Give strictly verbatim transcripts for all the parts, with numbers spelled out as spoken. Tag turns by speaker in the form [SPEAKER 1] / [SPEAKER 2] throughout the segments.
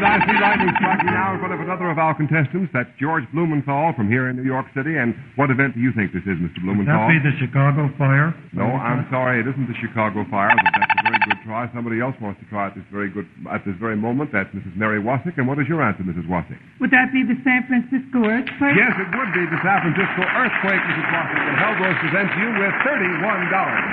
[SPEAKER 1] And I see lightning striking now in front of another of our contestants. That's George Blumenthal from here in New York City. And what event do you think this is, Mister Blumenthal?
[SPEAKER 2] Would that be the Chicago fire?
[SPEAKER 1] No, I'm sorry, it isn't the Chicago fire, but that's a very good try. Somebody else wants to try at this very good at this very moment. That's Missus Mary Wasick. And what is your answer, Missus Wasick?
[SPEAKER 3] Would that be the San Francisco earthquake?
[SPEAKER 1] Yes, it would be the San Francisco earthquake, Missus Wasick. And Hellrose presents you with thirty-one dollars.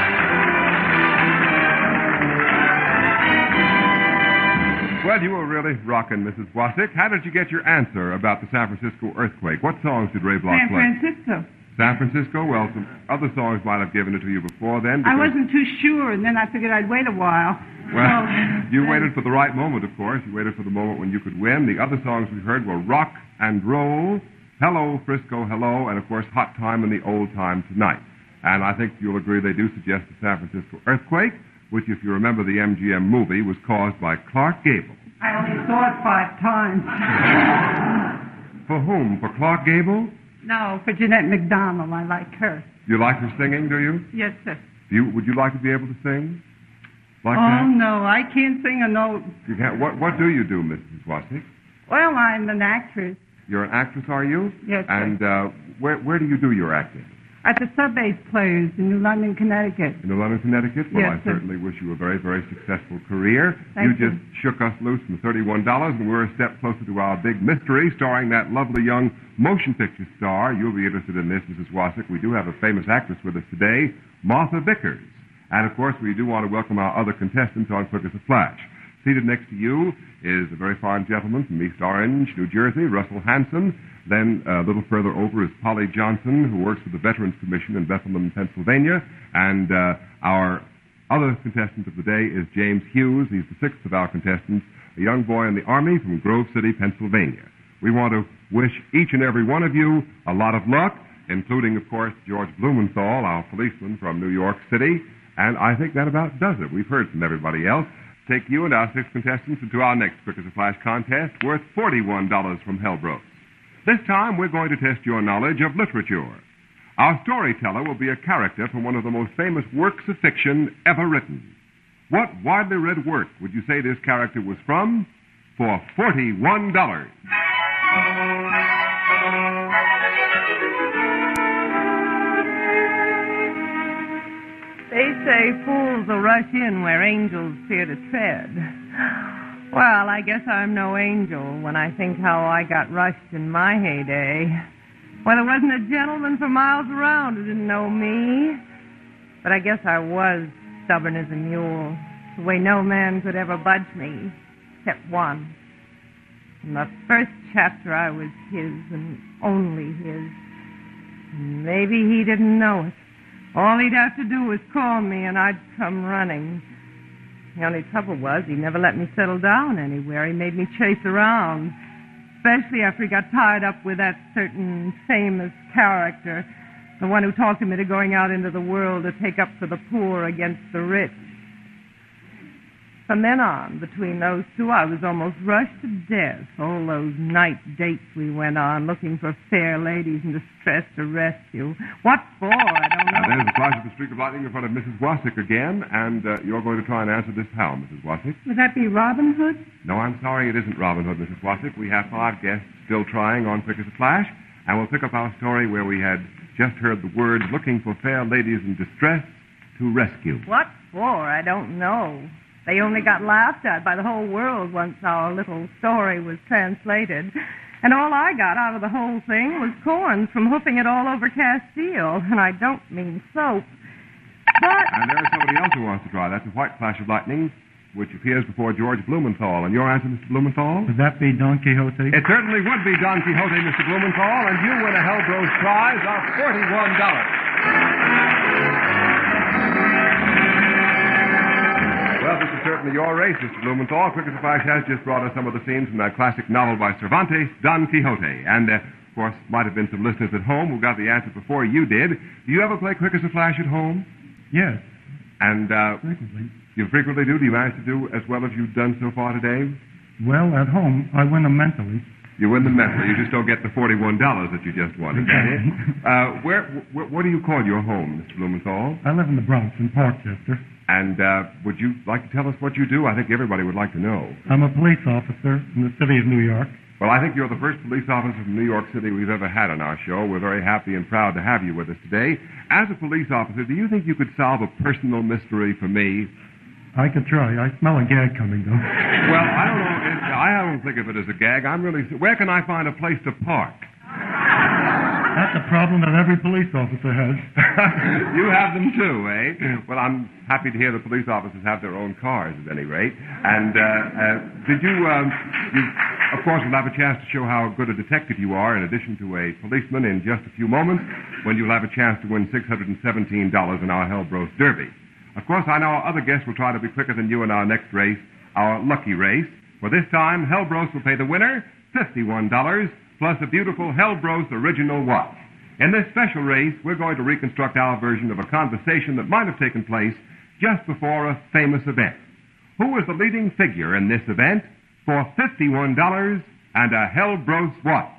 [SPEAKER 1] Well, you were really rocking, Missus Wasick. How did you get your answer about the San Francisco earthquake? What songs did Ray Block
[SPEAKER 3] San
[SPEAKER 1] play?
[SPEAKER 3] San Francisco.
[SPEAKER 1] San Francisco? Well, some other songs might have given it to you before then.
[SPEAKER 3] I wasn't too sure, and then I figured I'd wait a while.
[SPEAKER 1] Well,
[SPEAKER 3] so,
[SPEAKER 1] you
[SPEAKER 3] then...
[SPEAKER 1] waited for the right moment, of course. You waited for the moment when you could win. The other songs we heard were Rock and Roll, Hello, Frisco, Hello, and, of course, Hot Time and the Old Time Tonight. And I think you'll agree they do suggest the San Francisco earthquake, which, if you remember the M G M movie, was caused by Clark Gable.
[SPEAKER 3] I only saw it five times.
[SPEAKER 1] For whom? For Clark Gable?
[SPEAKER 3] No, for Jeanette MacDonald. I like her.
[SPEAKER 1] You like her singing, do you?
[SPEAKER 3] Yes, sir.
[SPEAKER 1] Do you would you like to be able to sing? Like
[SPEAKER 3] oh,
[SPEAKER 1] that?
[SPEAKER 3] no, I can't sing a note.
[SPEAKER 1] You can't. What, what do you do, Missus Wasick?
[SPEAKER 3] Well, I'm an actress.
[SPEAKER 1] You're an actress, are you?
[SPEAKER 3] Yes, sir.
[SPEAKER 1] And uh, where, where do you do your acting?
[SPEAKER 3] At the Sub-Ace Players in New London, Connecticut.
[SPEAKER 1] In New London, Connecticut? Well,
[SPEAKER 3] yes,
[SPEAKER 1] I certainly
[SPEAKER 3] sir.
[SPEAKER 1] wish you a very, very successful career.
[SPEAKER 3] Thank
[SPEAKER 1] you
[SPEAKER 3] you.
[SPEAKER 1] just shook us loose from thirty-one dollars, and we're a step closer to our big mystery, starring that lovely young motion picture star. You'll be interested in this, Missus Wasick. We do have a famous actress with us today, Martha Vickers. And, of course, we do want to welcome our other contestants on Quick as a Flash. Seated next to you is a very fine gentleman from East Orange, New Jersey, Russell Hanson. Then uh, a little further over is Polly Johnson, who works for the Veterans Commission in Bethlehem, Pennsylvania. And uh, our other contestant of the day is James Hughes. He's the sixth of our contestants, a young boy in the Army from Grove City, Pennsylvania. We want to wish each and every one of you a lot of luck, including, of course, George Blumenthal, our policeman from New York City. And I think that about does it. We've heard from everybody else. Take you and our six contestants into our next Quick as a Flash contest worth forty-one dollars from Hellbros. This time, we're going to test your knowledge of literature. Our storyteller will be a character from one of the most famous works of fiction ever written. What widely read work would you say this character was from for forty-one dollars?
[SPEAKER 4] They say fools will rush in where angels fear to tread. Well, I guess I'm no angel when I think how I got rushed in my heyday. Well, there wasn't a gentleman for miles around who didn't know me. But I guess I was stubborn as a mule, the way no man could ever budge me, except one. In the first chapter, I was his and only his. And maybe he didn't know it. All he'd have to do was call me, and I'd come running. The only trouble was he never let me settle down anywhere. He made me chase around, especially after he got tied up with that certain famous character, the one who talked him into going out into the world to take up for the poor against the rich. From then on, between those two, I was almost rushed to death. All those night dates we went on, looking for fair ladies in distress to rescue. What for? I don't know.
[SPEAKER 1] Now, there's the flash of the streak of lightning in front of Missus Wasick again, and uh, you're going to try and answer this how, Missus Wasick?
[SPEAKER 3] Would that be Robin Hood?
[SPEAKER 1] No, I'm sorry, it isn't Robin Hood, Missus Wasick. We have five guests still trying on Quick as a Flash, and we'll pick up our story where we had just heard the words, looking for fair ladies in distress to rescue.
[SPEAKER 4] What for? I don't know. They only got laughed at by the whole world once our little story was translated. And all I got out of the whole thing was corns from hoofing it all over Castile. And I don't mean soap. But...
[SPEAKER 1] And there's somebody else who wants to try. That's a white flash of lightning, which appears before George Blumenthal. And your answer, Mister Blumenthal?
[SPEAKER 2] Would that be Don Quixote?
[SPEAKER 1] It certainly would be Don Quixote, Mister Blumenthal, and you win a Hellbros prize of forty-one dollars. Well, this is certainly your race, Mister Blumenthal. Quick as a Flash has just brought us some of the scenes from that classic novel by Cervantes, Don Quixote. And, uh, of course, might have been some listeners at home who got the answer before you did. Do you ever play Quick as a Flash at home?
[SPEAKER 2] Yes.
[SPEAKER 1] And, uh...
[SPEAKER 2] Frequently.
[SPEAKER 1] You frequently do? Do you manage to do as well as you've done so far today?
[SPEAKER 2] Well, at home, I win them mentally.
[SPEAKER 1] You win the medal. You just don't get the forty-one dollars that you just won. Is that it? Uh, where, where, what do you call your home, Mister Blumenthal?
[SPEAKER 2] I live in the Bronx, in Parkchester.
[SPEAKER 1] And uh, would you like to tell us what you do? I think everybody would like to know.
[SPEAKER 2] I'm a police officer in the city of New York.
[SPEAKER 1] Well, I think you're the first police officer from New York City we've ever had on our show. We're very happy and proud to have you with us today. As a police officer, do you think you could solve a personal mystery for me?
[SPEAKER 2] I could try. I smell a gag coming, though.
[SPEAKER 1] Well, I don't know. It, I don't think of it as a gag. I'm really... Where can I find a place to park?
[SPEAKER 2] That's a problem that every police officer has.
[SPEAKER 1] You have them too, eh? Well, I'm happy to hear the police officers have their own cars, at any rate. And uh, uh, did you, um, you, of course, we'll have a chance to show how good a detective you are, in addition to a policeman, in just a few moments, when you'll have a chance to win six hundred seventeen dollars in our Hellbrose Derby. Of course, I know our other guests will try to be quicker than you in our next race, our lucky race. For this time, Hellbrose will pay the winner fifty-one dollars, plus a beautiful Hellbrose original watch. In this special race, we're going to reconstruct our version of a conversation that might have taken place just before a famous event. Who was the leading figure in this event for fifty-one dollars and a Hellbrose watch?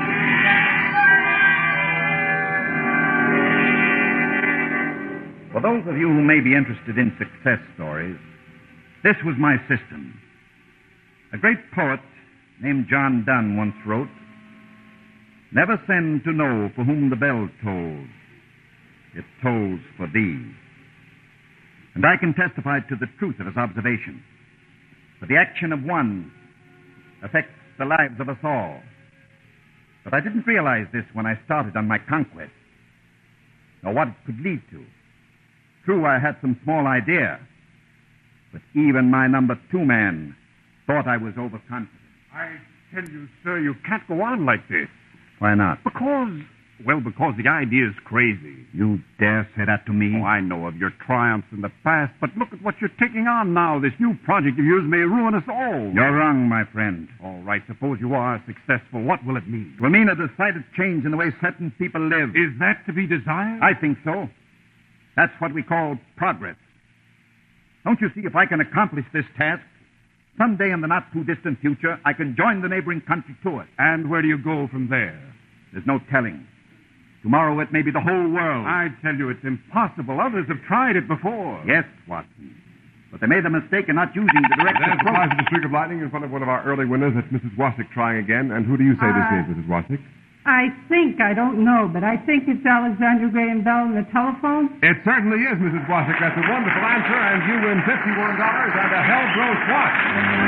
[SPEAKER 5] For those of you who may be interested in success stories, this was my system. A great poet named John Donne once wrote, "Never send to know for whom the bell tolls. It tolls for thee." And I can testify to the truth of his observation. For the action of one affects the lives of us all. But I didn't realize this when I started on my conquest, nor what it could lead to. True, I had some small idea, but even my number two man thought I was overconfident.
[SPEAKER 6] I tell you, sir, you can't go on like this.
[SPEAKER 5] Why not?
[SPEAKER 6] Because, well, because the idea is crazy.
[SPEAKER 5] You dare say that to me?
[SPEAKER 6] Oh, I know of your triumphs in the past, but look at what you're taking on now. This new project of yours may ruin us all.
[SPEAKER 5] You're wrong, my friend.
[SPEAKER 6] All right, suppose you are successful. What will it mean?
[SPEAKER 5] It will mean a decided change in the way certain people live.
[SPEAKER 6] Is that to be desired?
[SPEAKER 5] I think so. That's what we call progress. Don't you see, if I can accomplish this task, someday in the not-too-distant future, I can join the neighboring country to it.
[SPEAKER 6] And where do you go from there?
[SPEAKER 5] There's no telling. Tomorrow it may be the whole world.
[SPEAKER 6] I tell you, it's impossible. Others have tried it before.
[SPEAKER 5] Yes, Watson. But they made the mistake in not using the direct
[SPEAKER 1] There's the
[SPEAKER 5] approach.
[SPEAKER 1] prize of the streak of lightning in front of one of our early winners. That's Missus Wasick trying again. And who do you say
[SPEAKER 3] Uh,
[SPEAKER 1] this is, Missus Wasick?
[SPEAKER 3] I think, I don't know, but I think it's Alexander Graham Bell on the telephone.
[SPEAKER 1] It certainly is, Missus Wasick. That's a wonderful answer, and you win fifty-one dollars and a Hellbrose watch.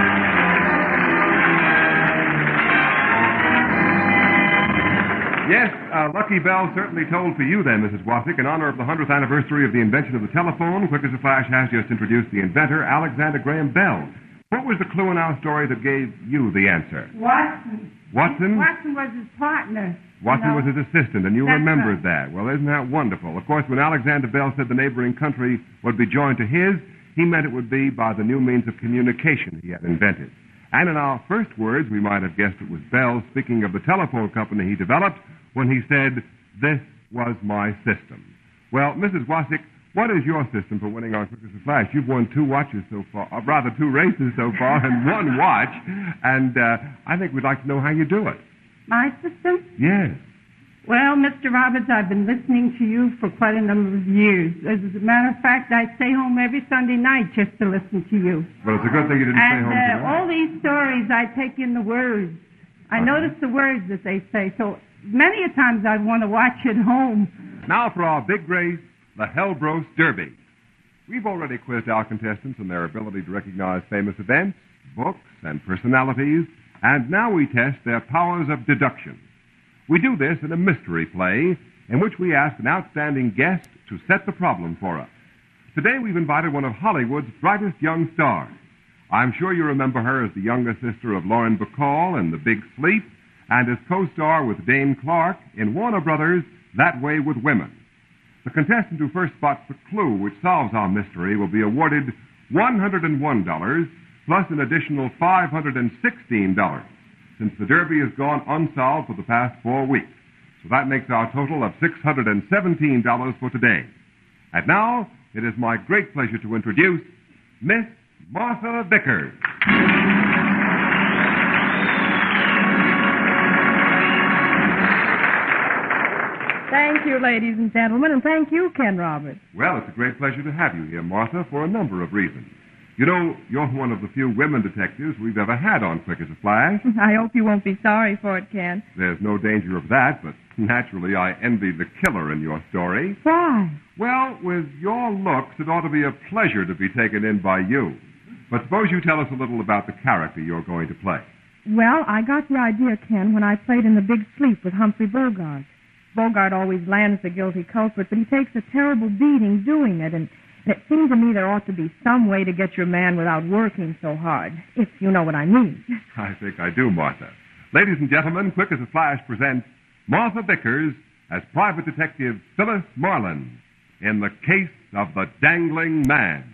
[SPEAKER 1] Yes, uh, Lucky Bell certainly told for you then, Missus Wasick, in honor of the hundredth anniversary of the invention of the telephone. Quick as a Flash has just introduced the inventor, Alexander Graham Bell. What was the clue in our story that gave you the answer?
[SPEAKER 3] Watson.
[SPEAKER 1] Watson?
[SPEAKER 3] Watson was his partner.
[SPEAKER 1] Watson
[SPEAKER 3] you know.
[SPEAKER 1] was his assistant, and you
[SPEAKER 3] That's
[SPEAKER 1] remembered
[SPEAKER 3] right.
[SPEAKER 1] that. Well, isn't that wonderful? Of course, when Alexander Bell said the neighboring country would be joined to his, he meant it would be by the new means of communication he had invented. And in our first words, we might have guessed it was Bell speaking of the telephone company he developed when he said, "This was my system." Well, Missus Wasick, what is your system for winning on Quick as a Flash? You've won two watches so far, or rather two races so far, and one watch. And uh, I think we'd like to know how you do it.
[SPEAKER 3] My system?
[SPEAKER 1] Yes.
[SPEAKER 3] Well, Mister Roberts, I've been listening to you for quite a number of years. As a matter of fact, I stay home every Sunday night just to listen to you.
[SPEAKER 1] Well, it's a good thing you didn't stay
[SPEAKER 3] And
[SPEAKER 1] home
[SPEAKER 3] uh,
[SPEAKER 1] tonight.
[SPEAKER 3] all these stories, I take in the words. I
[SPEAKER 1] Uh-huh.
[SPEAKER 3] notice the words that they say. So many a times I want to watch at home.
[SPEAKER 1] Now for our big race, the Hellbrose Derby. We've already quizzed our contestants on their ability to recognize famous events, books, and personalities, and now we test their powers of deduction. We do this in a mystery play in which we ask an outstanding guest to set the problem for us. Today we've invited one of Hollywood's brightest young stars. I'm sure you remember her as the younger sister of Lauren Bacall in The Big Sleep, and as co-star with Dane Clark in Warner Brothers' That Way with Women. The contestant who first spots the clue which solves our mystery will be awarded one hundred one dollars plus an additional five hundred sixteen dollars, since the Derby has gone unsolved for the past four weeks. So that makes our total of six hundred seventeen dollars for today. And now, it is my great pleasure to introduce Miss Martha Vickers.
[SPEAKER 4] you, ladies and gentlemen, and thank you, Ken Roberts.
[SPEAKER 1] Well, it's a great pleasure to have you here, Martha, for a number of reasons. You know, you're one of the few women detectives we've ever had on Quick as a Flash.
[SPEAKER 4] I hope you won't be sorry for it, Ken.
[SPEAKER 1] There's no danger of that, but naturally I envy the killer in your story.
[SPEAKER 4] Why?
[SPEAKER 1] Well, with your looks, it ought to be a pleasure to be taken in by you. But suppose you tell us a little about the character you're going to play.
[SPEAKER 4] Well, I got the idea, Ken, when I played in The Big Sleep with Humphrey Bogart. Bogart always lands the guilty culprit, but he takes a terrible beating doing it, and it seemed to me there ought to be some way to get your man without working so hard, if you know what I mean.
[SPEAKER 1] I think I do, Martha. Ladies and gentlemen, Quick as a Flash presents Martha Vickers as Private Detective Phyllis Marlin in The Case of the Dangling Man.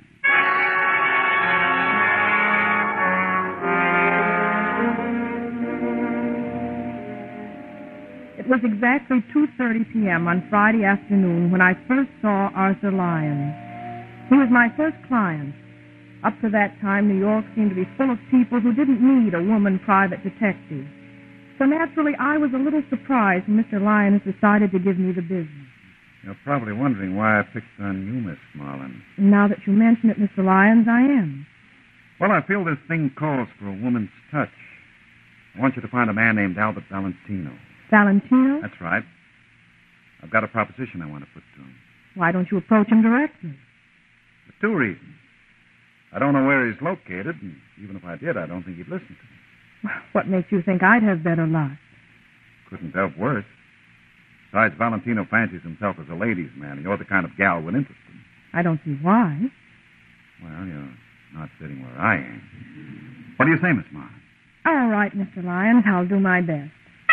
[SPEAKER 4] It was exactly two thirty p.m. on Friday afternoon when I first saw Arthur Lyons. He was my first client. Up to that time, New York seemed to be full of people who didn't need a woman private detective. So naturally, I was a little surprised when Mister Lyons decided to give me the business.
[SPEAKER 5] You're probably wondering why I picked on you, Miss Marlin.
[SPEAKER 4] Now that you mention it, Mister Lyons, I am.
[SPEAKER 5] Well, I feel this thing calls for a woman's touch. I want you to find a man named Albert Valentino.
[SPEAKER 4] Valentino?
[SPEAKER 5] That's right. I've got a proposition I want to put to him.
[SPEAKER 4] Why don't you approach him directly?
[SPEAKER 5] For two reasons. I don't know where he's located, and even if I did, I don't think he'd listen to me.
[SPEAKER 4] What makes you think I'd have better luck?
[SPEAKER 5] Couldn't help worse. Besides, Valentino fancies himself as a ladies' man, and you're the kind of gal would interest him.
[SPEAKER 4] I don't see why.
[SPEAKER 5] Well, you're not sitting where I am. What do you say, Miss Marlin?
[SPEAKER 4] All right, Mister Lyons, I'll do my best.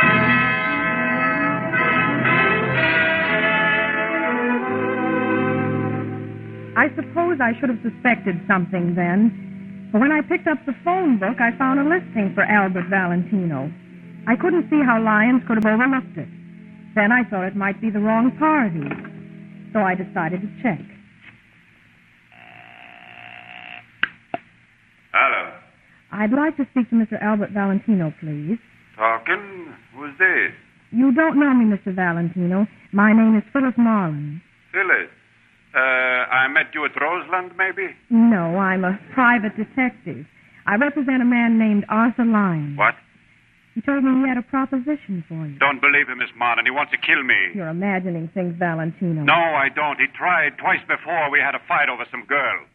[SPEAKER 4] I suppose I should have suspected something then. But when I picked up the phone book, I found a listing for Albert Valentino. I couldn't see how Lyons could have overlooked it. Then I thought it might be the wrong party. So I decided to check.
[SPEAKER 7] Hello.
[SPEAKER 4] I'd like to speak to Mister Albert Valentino, please.
[SPEAKER 7] Talking? Who's this?
[SPEAKER 4] You don't know me, Mister Valentino. My name is Phyllis Marlin.
[SPEAKER 7] Phyllis. Uh, I met you at Roseland, maybe?
[SPEAKER 4] No, I'm a private detective. I represent a man named Arthur Lyons.
[SPEAKER 7] What?
[SPEAKER 4] He told me he had a proposition for you.
[SPEAKER 7] Don't believe him, Miss Marlin. He wants to kill me.
[SPEAKER 4] You're imagining things, Valentino.
[SPEAKER 7] No, I don't. He tried twice before. We had a fight over some girl.